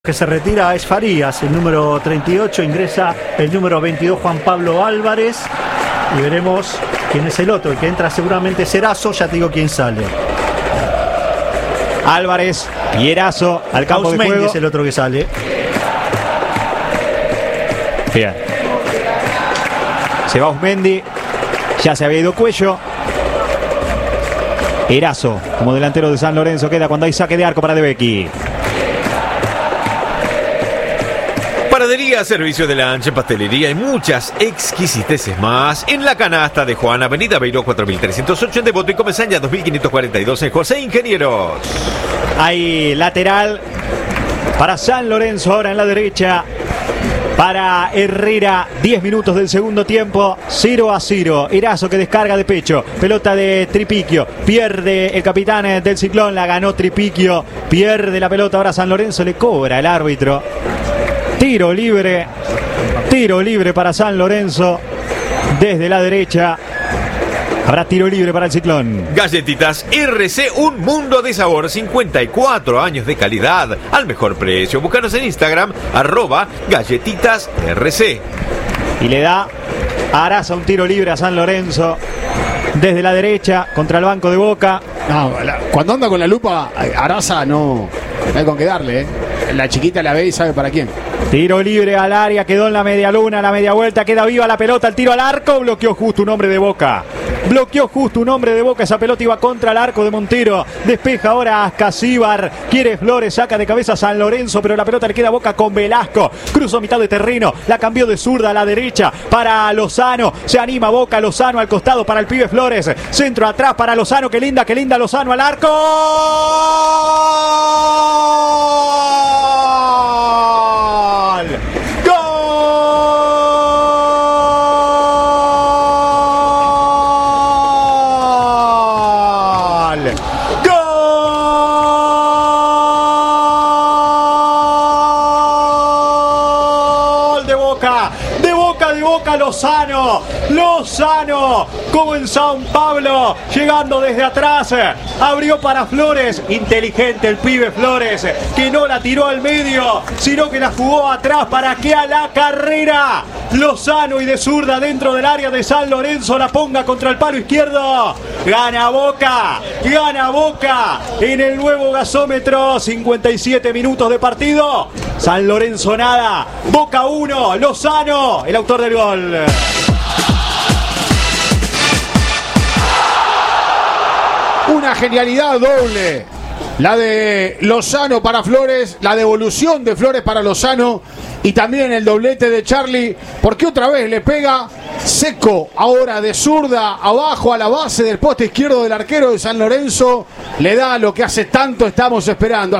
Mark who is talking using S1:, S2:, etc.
S1: Que se retira es Farías, el número 38, ingresa el número 22 Juan Pablo Álvarez y veremos quién es el otro, el que entra seguramente es Erazo, ya te digo quién sale.
S2: Álvarez y Erazo al campo de juego.
S1: Es el otro que sale.
S2: Bien. Se va Usmendi, ya se había ido Cuello. Erazo como delantero de San Lorenzo queda cuando hay saque de arco para De Becchi.
S3: Panadería, servicio de lanche, pastelería y muchas exquisiteces más en la canasta de Juan, Avenida Beiró 4308 en Devoto y Comesaña 2542 en José Ingenieros.
S2: Hay lateral para San Lorenzo ahora en la derecha. Para Herrera, 10 minutos del segundo tiempo, 0-0. Erazo que descarga de pecho, pelota de Tripiquio, pierde el capitán del Ciclón, la ganó Tripiquio, pierde la pelota, ahora San Lorenzo le cobra el árbitro. Tiro libre para San Lorenzo desde la derecha. Habrá tiro libre para el Ciclón.
S3: Galletitas RC, un mundo de sabor, 54 años de calidad al mejor precio. Búscanos en Instagram, @galletitasRC.
S2: Y le da Araza un tiro libre a San Lorenzo desde la derecha contra el banco de Boca.
S4: No, cuando anda con la lupa, Araza no hay con qué darle, ¿eh? La chiquita la ve y sabe para quién.
S2: Tiro libre al área, quedó en la media luna, la media vuelta, queda viva la pelota, el tiro al arco, bloqueó justo un hombre de Boca. Esa pelota iba contra el arco de Montero. Despeja ahora Ascasíbar, quiere Flores, saca de cabeza a San Lorenzo, pero la pelota le queda a Boca con Velasco. Cruzó mitad de terreno, la cambió de zurda a la derecha para Lozano. Se anima Boca, Lozano al costado para el pibe Flores. Centro atrás para Lozano, qué linda Lozano al arco. De Boca Lozano, como en San Pablo, llegando desde atrás, abrió para Flores, inteligente el pibe Flores, que no la tiró al medio, sino que la jugó atrás para que a la carrera Lozano y de zurda dentro del área de San Lorenzo la ponga contra el palo izquierdo. Gana Boca en el nuevo gasómetro, 57 minutos de partido. San Lorenzo nada, Boca 1, Lozano, el autor del gol.
S4: Una genialidad doble. La de Lozano para Flores, la devolución de Flores para Lozano y también el doblete de Charlie, porque otra vez le pega seco, ahora de zurda, abajo a la base del poste izquierdo del arquero de San Lorenzo, le da lo que hace tanto estamos esperando.